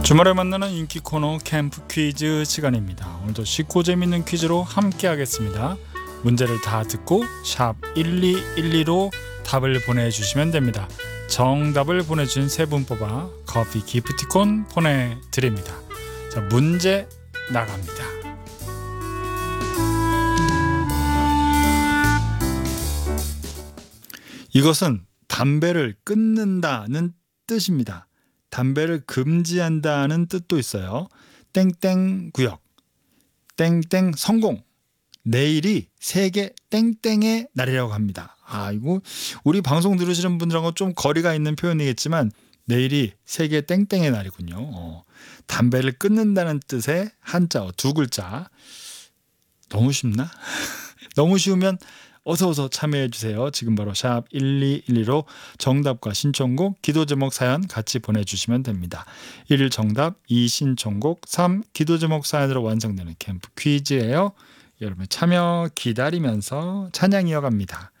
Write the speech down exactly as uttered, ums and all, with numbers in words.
주말에 만나는 인기 코너 캠프 퀴즈 시간입니다. 오늘도 쉽고 재밌는 퀴즈로 함께 하겠습니다. 문제를 다 듣고 샵 일이일이로 답을 보내주시면 됩니다. 정답을 보내주신 세 분 뽑아 커피 기프티콘 보내드립니다. 자, 문제 나갑니다. 이것은 담배를 끊는다는 뜻입니다. 담배를 금지한다는 뜻도 있어요. 땡땡 구역, 땡땡 성공, 내일이 세계 땡땡의 날이라고 합니다. 아, 이거 우리 방송 들으시는 분들하고 좀 거리가 있는 표현이겠지만 내일이 세계 땡땡의 날이군요. 어, 담배를 끊는다는 뜻의 한자어 두 글자. 너무 쉽나? 너무 쉬우면 어서 어서 참여해 주세요. 지금 바로 샵 일이일이로 정답과 신청곡, 기도 제목 사연 같이 보내주시면 됩니다. 일 정답, 이 신청곡, 삼 기도 제목 사연으로 완성되는 캠프 퀴즈예요. 여러분 참여 기다리면서 찬양 이어갑니다.